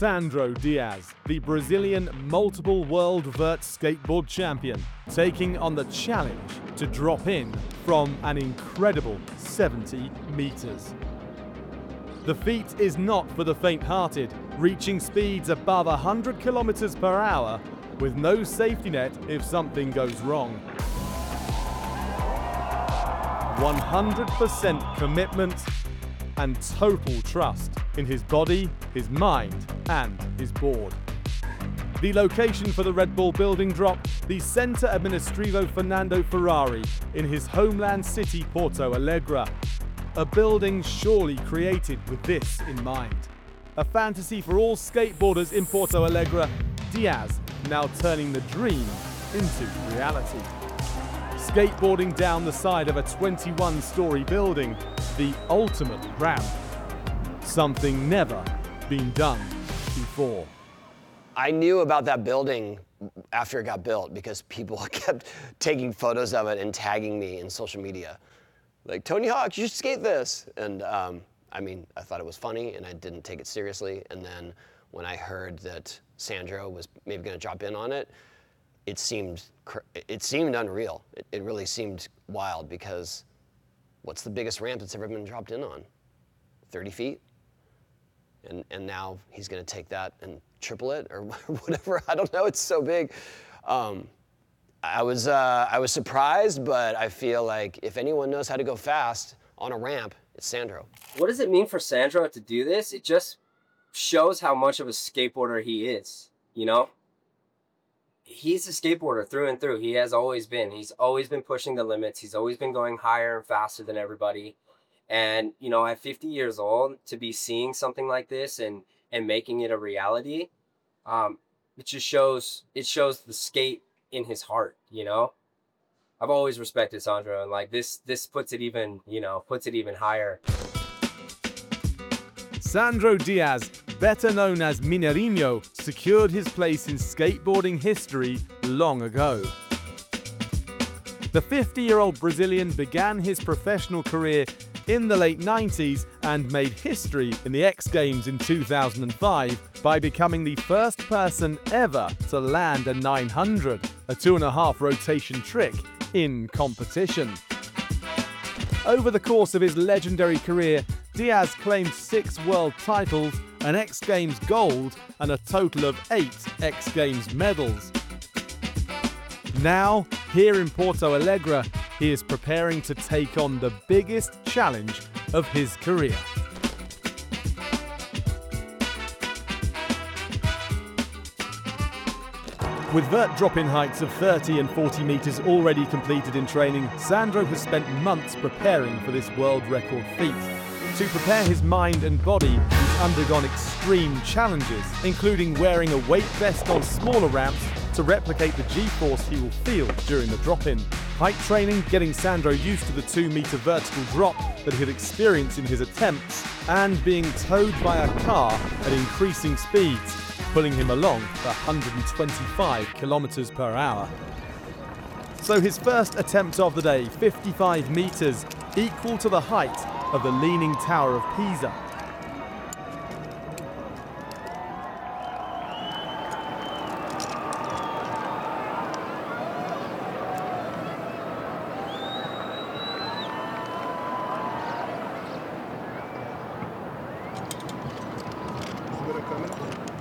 Sandro Dias, the Brazilian multiple world vert skateboard champion, taking on the challenge to drop in from an incredible 70 meters. The feat is not for the faint-hearted, reaching speeds above 100 kilometers per hour with no safety net if something goes wrong. 100% commitment and total trust in his body, his mind, and his board. The location for the Red Bull building drop, the Centro Administrativo Fernando Ferrari in his homeland city Porto Alegre. A building surely created with this in mind. A fantasy for all skateboarders in Porto Alegre, Dias now turning the dream into reality. Skateboarding down the side of a 21-story building, the ultimate ramp. Something never been done before. I knew about that building after it got built because people kept taking photos of it and tagging me in social media. Like, Tony Hawk, you should skate this. And I mean, I thought it was funny and I didn't take it seriously. And then when I heard that Sandro was maybe gonna drop in on it, it seemed unreal. It really seemed wild because what's the biggest ramp that's ever been dropped in on? 30 feet? And now he's gonna take that and triple it or whatever. I don't know, it's so big. I was surprised, but I feel like if anyone knows how to go fast on a ramp, it's Sandro. What does it mean for Sandro to do this? It just shows how much of a skateboarder he is, you know? He's a skateboarder through and through. He has always been. He's always been pushing the limits. He's always been going higher and faster than everybody. And, you know, at 50 years old, to be seeing something like this and making it a reality, it just shows the skate in his heart, you know? I've always respected Sandro, and like this puts it even, you know, puts it even higher. Sandro Dias, better known as Mineirinho, secured his place in skateboarding history long ago. The 50-year-old Brazilian began his professional career in the late 90s and made history in the X Games in 2005 by becoming the first person ever to land a 900, a 2.5 rotation trick, in competition. Over the course of his legendary career, Dias claimed 6 world titles, an X Games gold, and a total of 8 X Games medals. Now, here in Porto Alegre, he is preparing to take on the biggest challenge of his career. With vert drop-in heights of 30 and 40 meters already completed in training, Sandro has spent months preparing for this world record feat. To prepare his mind and body, he's undergone extreme challenges, including wearing a weight vest on smaller ramps to replicate the G-force he will feel during the drop-in. Height training getting Sandro used to the 2-meter vertical drop that he'll experience in his attempts, and being towed by a car at increasing speeds, pulling him along at 125 kilometers per hour. So his first attempt of the day, 55 meters, equal to the height of the Leaning Tower of Pisa. Is it coming?